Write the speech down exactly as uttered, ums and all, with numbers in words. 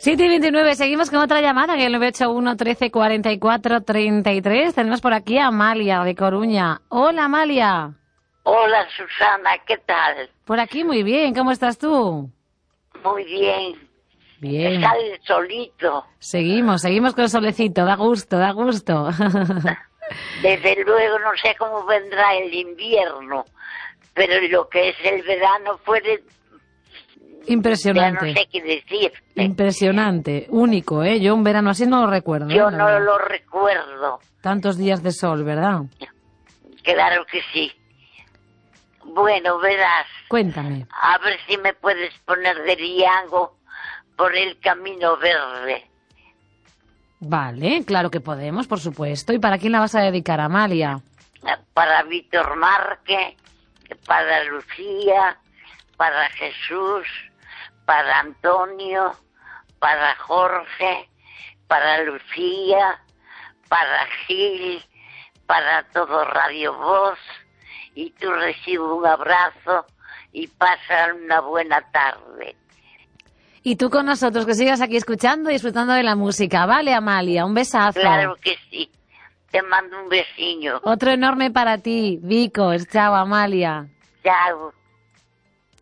siete y veintinueve, seguimos con otra llamada en el nueve ocho uno, trece, cuarenta y cuatro, treinta y tres. Tenemos por aquí a Amalia, de Coruña. Hola, Amalia. Hola, Susana, ¿qué tal? Por aquí muy bien, ¿cómo estás tú? Muy bien. Bien. Sale solito. Seguimos, seguimos con el solecito, da gusto, da gusto. Desde luego no sé cómo vendrá el invierno, pero lo que es el verano puede... Impresionante. Ya no sé qué decir. Impresionante, único, ¿eh? Yo un verano así no lo recuerdo. Yo ¿eh? no lo recuerdo. Tantos días de sol, ¿verdad? Claro que sí. Bueno, verás. Cuéntame. A ver si me puedes poner de Riango por el Camino Verde. Vale, claro que podemos, por supuesto. ¿Y para quién la vas a dedicar, Amalia? Para Víctor Márquez, para Lucía, para Jesús, para Antonio, para Jorge, para Lucía, para Gil, para todo Radio Voz, y tú recibe un abrazo y pasa una buena tarde. Y tú con nosotros, que sigas aquí escuchando y disfrutando de la música. Vale, Amalia, un besazo. Claro que sí. Te mando un besillo. Otro enorme para ti, Vicos. Chao, Amalia. Chao.